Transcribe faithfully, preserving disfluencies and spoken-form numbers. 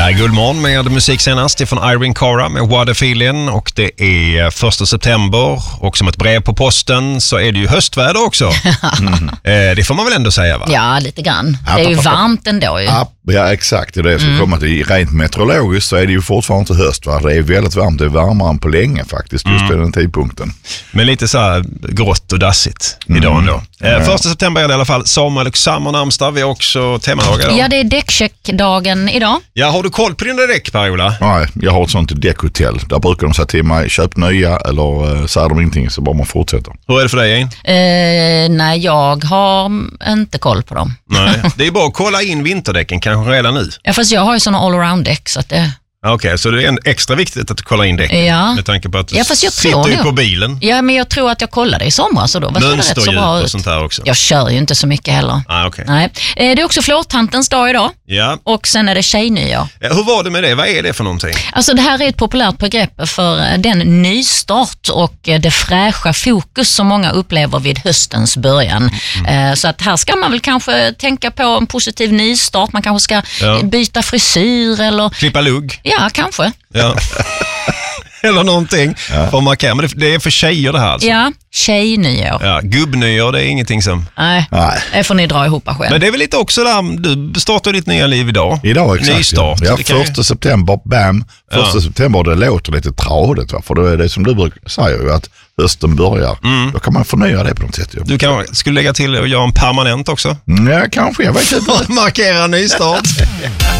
här är Guldmorgon med musik senast från Irene Cara med What a Feeling, och det är första september och som ett brev på posten så är det ju höstväder också. Mm. Eh, det får man väl ändå säga, va? Ja, lite grann. Det är ju varmt ändå ju. Ja, ja exakt. Det är det som mm. kommer till. Rent meteorologiskt så är det ju fortfarande inte höst, va? Det är väldigt varmt. Det är varmare än på länge faktiskt just mm. den tidpunkten. Men lite så här grått och dassigt mm. idag ändå. Eh, ja. Första september är det i alla fall Samuel Alexander namnsdag. Vi har också temadagar idag. Ja, det är däckcheckdagen idag. Ja, har du koll på dina däck, Per-Ola? Nej, jag har ett sånt däckhotell. Där brukar de säga till mig, köp nya, eller uh, säger de ingenting så bara man fortsätter. Hur är det för dig, Jane? Eh, nej, jag har inte koll på dem. Nej, det är bara att kolla in vinterdäcken kanske redan nu. Ja, fast jag har ju såna allround-däck så att det... Okej, okay, så det är en extra viktigt att kolla in däcken. Ja. Med tanke på att du ja, fast jag sitter ju nu. på bilen. Ja, men jag tror att jag kollade i somras och då var det rätt så bra ut. Och sånt här också. Jag kör ju inte så mycket heller. Ah, okay. Nej. Det är också flårtantens dag idag. Ja. Och sen är det tjejnyår. Ja, hur var det med det? Vad är det för någonting? Alltså det här är ett populärt begrepp för den nystart och det fräscha fokus som många upplever vid höstens början. Mm. Så att här ska man väl kanske tänka på en positiv nystart. Man kanske ska ja. byta frisyr eller... Klippa lugg. Ja, kanske. Ja. Eller någonting. Ja. För markera. Men det är för tjejer det här alltså. Ja, tjejnyår. Ja, gubbnyår, det är ingenting som... Nej, Nej. det får ni dra ihop själv. Men det är väl lite också där, du startar ditt nya liv idag. Idag, exakt. Nystart. Ja, ja första september, bam. Första ja. september, det låter lite tradigt, va? För det är det som du brukar säga ju, att hösten börjar. Mm. Då kan man förnya det på något sätt. Ju. Du kan, skulle lägga till och göra en permanent också? Ja, kanske. Jag vet inte. Markera nystart.